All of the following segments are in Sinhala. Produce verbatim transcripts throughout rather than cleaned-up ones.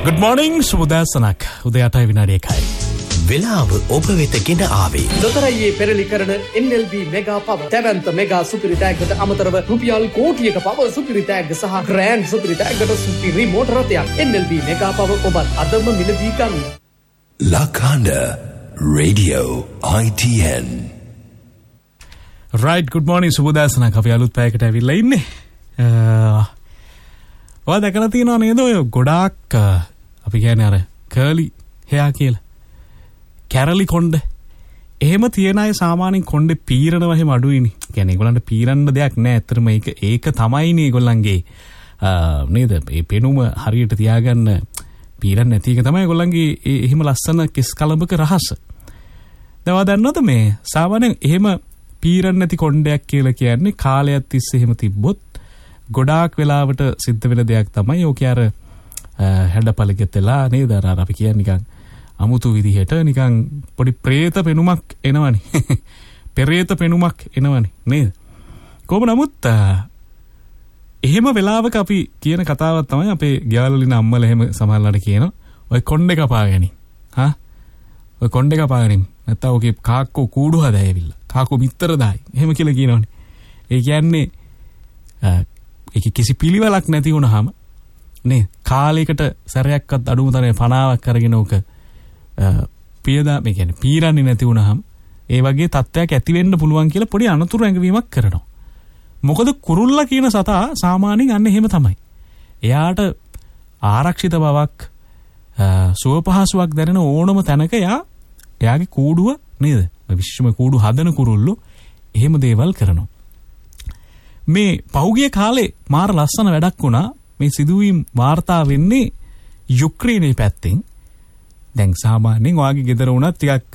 Good morning සුබදෑසනක්. උදේ අටයි විනාඩි එකයි. වෙලාව ඔබ වෙත ගෙන ආවේ. දොතරයියේ පෙරලි කරන N L B mega power දැවැන්ත මෙගා සුපිරි ටැග්ගට අමතරව රුපියල් කෝටියක පවර් සුපිරි ටැග්ග සහ ග්‍රෑන්ඩ් සුපිරි ටැග්ගට සුපිරි මෝටර රථයක්. N L B mega power ඔබත් අදම මිලදී ගන්න. Lakanda Radio I T N. Right, good morning සුබදෑසනක්. අපි අලුත් පැයකට ඇවිල්ලා ඉන්නේ. ඔය දැකලා තියෙනව නේද ඔය ගොඩාක් අපි කියන්නේ අර කර්ලි hear කියලා. කැරලි කොණ්ඩ. එහෙම තියෙන අය සාමාන්‍යයෙන් කොණ්ඩේ පීරනවා එහෙම අඩුයිනේ. කියන්නේ ඒගොල්ලන්ට පීරන්න දෙයක් නැහැ. ඇත්තටම ඒක ඒක තමයිනේ ඒගොල්ලන්ගේ නේද? මේ පෙනුම හරියට තියාගන්න පීරන්න නැති එක තමයි ඒගොල්ලන්ගේ එහෙම ලස්සන කෙස් කලඹක රහස. දවා දන්නවද මේ සාමාන්‍යයෙන් එහෙම පීරන්න නැති කොණ්ඩයක් කියලා කියන්නේ කාලයක් තිස්සේ එහෙම තිබ්බොත් ගොඩාක් වෙලාවට සිද්ධ වෙන දෙයක් තමයි ඕකේ අර හැඩපළගෙතලා නේද අර අපි කියන්නේ නිකන් අමුතු විදිහට නිකන් පොඩි പ്രേත පෙනුමක් එනවනේ. පෙරේත පෙනුමක් එනවනේ නේද? කොහොම නමුත් එහෙම වෙලාවක අපි කියන කතාවක් තමයි අපේ ගෙවල් වලින් අම්මලා එහෙම සමහරලාට කියනවා ඔය කොණ්ඩේ කපාගනි. හා? ඔය කොණ්ඩේ කපාගනි. නැත්නම් ඔකේ කාක්කෝ කූඩු හදායවිලා. කාක්කෝ මිත්තර දායි. එහෙම කියලා කියනවනේ. ඒ කියන්නේ ඒක කිසි පිළිවෙලක් නැති වුණාම නේ කාලයකට සැරයක්වත් අඩුම තරමේ පනාවක් අරගෙන උක පියදා මේ කියන්නේ පීරන්නේ නැති වුණාම ඒ වගේ තත්ත්වයක් ඇති වෙන්න පුළුවන් කියලා පොඩි අනතුරු ඇඟවීමක් කරනවා. මොකද කුරුල්ලා කියන සතා සාමාන්‍යයෙන් අන්න එහෙම තමයි. එයාට ආරක්ෂිත බවක් සුවපහසුවක් දැනෙන ඕනම තැනක එයා එයාගේ කූඩුව නේද? විශේෂම කූඩු හදන කුරුල්ලෝ එහෙම දේවල් කරනවා. මේ පෞගිය කාලේ මාර ලස්සන වැඩක් වුණා. මේ සිදුවීම් වාර්තා වෙන්නේ යුක්‍රේනයේ පැත්තෙන්. දැන් සාමාන්‍යයෙන් ඔයාගේ ගෙදර වුණත් ටිකක්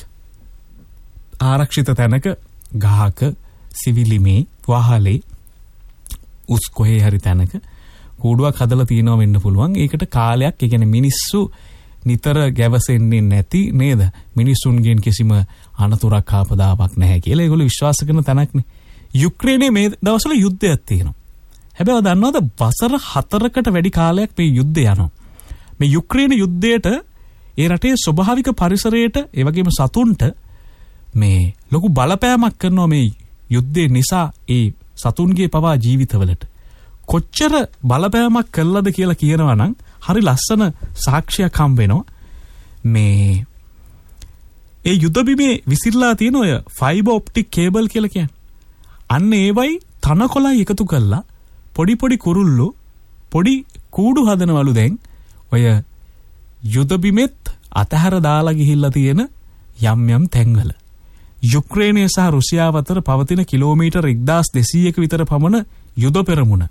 ආරක්ෂිත තැනක ගහක සිවිලිමේ වහලේ උස් කොහේ හරි තැනක කූඩුවක් හදලා තියෙනවා වෙන්න පුළුවන්. ඒකට කාලයක් ඒ කියන්නේ මිනිස්සු නිතර ගැවසෙන්නේ නැති නේද? මිනිසුන්ගෙන් කිසිම අනතුරක් ආපදාවක් නැහැ කියලා ඒගොල්ලෝ විශ්වාස කරන තැනක්නේ. යුක්‍රේනයේ මේ දවස්වල යුද්ධයක් තියෙනවා. හැබැයි දන්නවද වසර හතරකට වැඩි කාලයක් මේ යුද්ධය යනවා. මේ යුක්‍රේන යුද්ධයට ඒ රටේ ස්වභාවික පරිසරයට ඒ වගේම සතුන්ට මේ ලොකු බලපෑමක් කරනවා මේ යුද්ධය නිසා ඒ සතුන්ගේ පවා ජීවිතවලට. කොච්චර බලපෑමක් කළාද කියලා කියනවා නම් හරි ලස්සන සාක්ෂියක් හම්බ වෙනවා. මේ ඒ යුද්ධ බිමේ විසිරලා තියෙන ඔය ෆයිබර් ඔප්ටික් කේබල් කියලා කියන්නේ. අන්න ඒවයි තනකොළයි එකතු කළා පොඩි පොඩි කුරුල්ලෝ පොඩි කූඩු හදනවලු දැන් ඔය යුද බිමෙත් අතහැර දාලා ගිහිල්ලා තියෙන යම් යම් තැන්වල. යුක්‍රේනය සහ රුසියාව අතර පවතින කිලෝමීටර් එක්දාස් දෙසීයක විතර පමණ යුද පෙරමුණ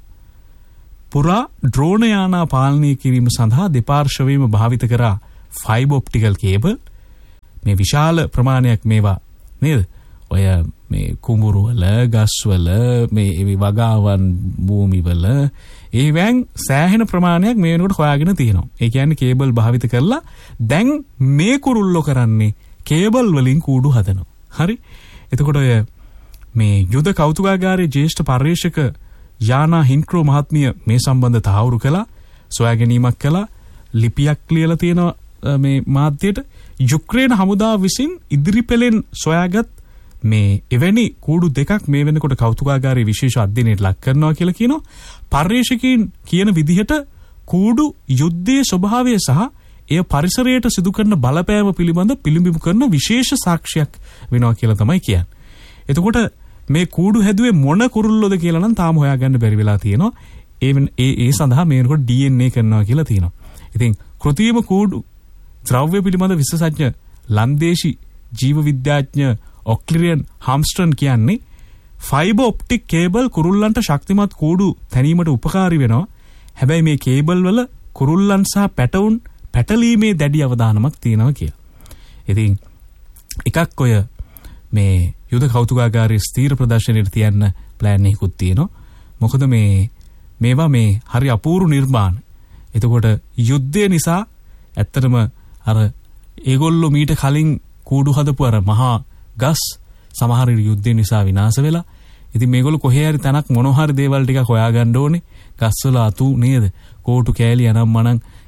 පුරා ඩ්‍රෝන යානා පාලනය කිරීම සඳහා දෙපාර්ශ්වයේම භාවිත කරා ෆයිබර් ඔප්ටිකල් කේබල් මේ විශාල ප්‍රමාණයක් මේවා නේද? ඔය මේ කුඹුරු වල ගස්වල මේ වගාවන් භූමිවල ඒවෙන් සෑහෙන ප්‍රමාණයක් මේ වෙනකොට හොයාගෙන තියෙනවා. ඒ කියන්නේ කේබල් භාවිත කරලා දැන් මේ කුරුල්ලෝ කරන්නේ කේබල් වලින් කූඩු හදනවා. හරි? එතකොට ඔය මේ යුද කෞතුකාගාරයේ ජ්‍යෙෂ්ඨ පර්යේෂක යානා හින්ක්‍රෝ මහත්මිය මේ සම්බන්ධ තහවුරු කළා. සොයා ගැනීමක් කළා. ලිපියක් ලියලා තියෙනවා මේ මාධ්‍යයට. යුක්‍රේන හමුදාව විසින් ඉදිරිපෙළෙන් සොයාගත් මේ එවැනි කූඩු දෙකක් මේ වෙනකොට කෞතුකාගාරයේ විශේෂ අධ්‍යයනයට ලක් කරනවා කියලා කියනවා. පර්යේෂකයන් කියන විදිහට කූඩු යුද්ධයේ ස්වභාවය සහ එය පරිසරයට සිදු කරන බලපෑම පිළිබඳ පිළිඹු කරන විශේෂ සාක්ෂියක් වෙනවා කියලා තමයි කියන්නේ. එතකොට මේ කූඩු හැදුවේ මොන කුරුල්ලෝද කියලා නම් තාම හොයාගන්න බැරි වෙලා තියෙනවා. ඒ ඒ ඒ සඳහා මේ වෙනකොට D N A කරනවා කියලා තියෙනවා. ඉතින් කෘත්‍රිම කූඩු ද්‍රව්‍ය පිළිබඳ විශේෂඥ ලන්දේශි ජීව විද්‍යාඥ ඔක්ලිරියන් හම්ස්ටන් කියන්නේ ෆයිබර් ඔප්ටික් කේබල් කුරුල්ලන්ට ශක්තිමත් කූඩු තැනීමට උපකාරී වෙනවා. හැබැයි මේ කේබල් වල කුරුල්ලන් සහ පැටවුන් පැටලීමේ දැඩි අවධානමක් තියෙනවා කියලා. ඉතින් එකක් ඔය මේ යුද කෞතුකාගාරයේ ස්ථීර ප්‍රදර්ශනයට තියන්න ප්ලෑන් එකකුත් තියෙනවා. මොකද මේ මේවා මේ හරි අපූර්ව නිර්මාණ. එතකොට යුද්ධය නිසා ඇත්තටම අර ඒගොල්ලෝ මීට කලින් කූඩු හදපු අර මහා ගස් සමහර යුද්ධය නිසා විනාශ වෙලා. ඉතින් මේගොල්ලෝ කොහේ හරි තැනක් මොන හරි දේවල් ටිකක් හොයාගන්න ඕනේ. ගස්වල අතු නේද? කෝටු කෑලි අනම් මනම්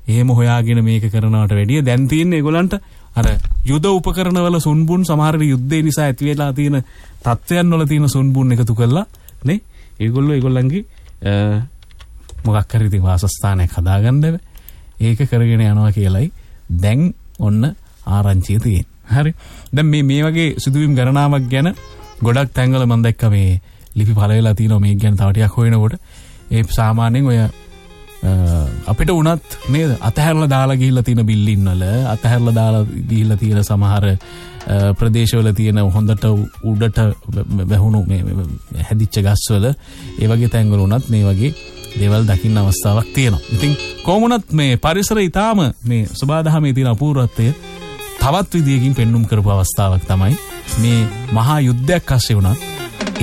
එහෙම හොයාගෙන මේක කරනවට වැඩිය දැන් තියෙන්නේ ඒගොල්ලන්ට අර යුද උපකරණවල සුන්බුන් සමහර යුද්ධය නිසා ඇති වෙලා තියෙන තත්ත්වයන් වල තියෙන සුන්බුන් එකතු කරලා නේ ඒගොල්ලෝ ඒගොල්ලන්ගේ මොකක් හරි ඉතින් වාසස්ථානයක් හදාගන්න ඒක කරගෙන යනවා කියලයි දැන් ඔන්න ආරංචිය තියෙන්නේ. හරි. දැන් මේ මේ වගේ සිදුවීම් ගණනාවක් ගැන ගොඩක් තැන්වල මම දැක්ක මේ ලිපි පළ වෙලා තියෙනවා මේක ගැන තව ටිකක් හොයනකොට ඒ සාමාන්‍යයෙන් ඔය අපිට උනත් නේද අතහැරලා දාලා ගිහිල්ලා තියෙන බිල්ඩින් වල අතහැරලා දාලා ගිහිල්ලා තියෙන සමහර ප්‍රදේශවල තියෙන හොඳට උඩට වැහුණු මේ හැදිච්ච ගස්වල ඒ වගේ තැන්වල උනත් මේ වගේ දේවල් දකින්න අවස්ථාවක් තියෙනවා. ඉතින් කොහොමුණත් මේ පරිසරය ඊටාම මේ සබාදහමේ තියෙන අපූර්වත්වය තවත් විදියකින් පෙන්눔 කරපු අවස්ථාවක් තමයි මේ මහා යුද්ධයක් අස්සේ වුණත්